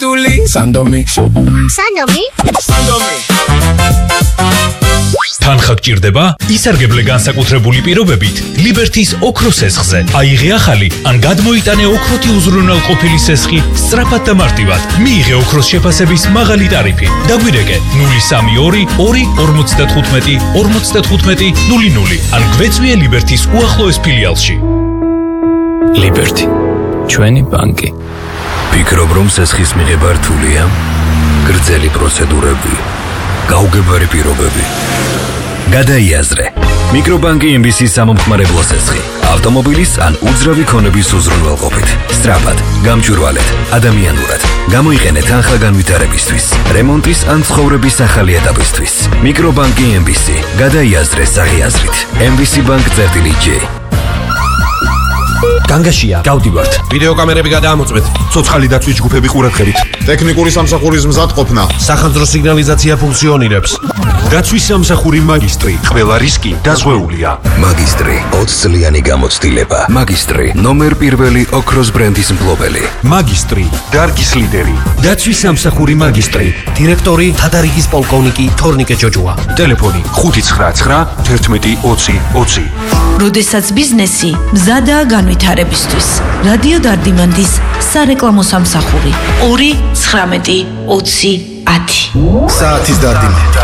Tuli Sandomi თანხა გჭირდება? ისარგებლე განსაკუთრებული პირობებით ლიბერთის ოქროს სესხზე. აიღე ახალი ან გადმოიტანე ოქროთი უზრუნველყოფილი სესხი სწრაფად და მარტივად. მიიღე ოქროს შეფასების მაღალი ტარიფი. დაგვირეკე 032 2 55 00 ან გვეწვიე ლიბერთის უახლოეს ფილიალში. ლიბერთი, ჩვენი ბანკი. ფიქრობ, რომ სესხის მიღება რთულია? გრძელი პროცედურები, გაუგებარი პირობები. გადაიაზრე. მიკრობანკი MBC-ის სამომხმარებლო სესხი. ავტომობილის ან უძრავი ქონების უზრუნველყოფით. სწრაფად, გამჭვირვალედ, ადამიანურად. გამოიყენე თანხა განვითარებისთვის, რემონტის ან ცხოვრების ახალი ეტაპისთვის. მიკრობანკი MBC. გადაიაზრე საღიაზრით. MBC Bank-J. განგაშია, გავდივართ. ვიდეო კამერები გადაამოწმეთ. ცოცხალი დაცვის ჯგუფები ყურადღებით. ტექნიკური სამსახურის მზადყოფნა. სახანძრო სიგნალიზაცია ფუნქციონირებს. დაცვის სამსახური მაგისტრი. ყველა რისკი დაზღვეულია. მაგისტრი 20 წლიანი გამოცდილება. მაგისტრი ნომერ პირველი ოქროს ბრენდის მფლობელი. მაგისტრი დარგის ლიდერი. დაცვის სამსახური მაგისტრი. დირექტორი თადარიგის პოლკოვნიკი თორნიკე ჯოჯუა. ტელეფონი 599 11 20 20. როდესაც ბიზნესი მზადაა განვითარებისთვის. რადიო დარდიმანდის სარეკლამო სამსახური 2 19 20 10. საათის დარდიმანდა.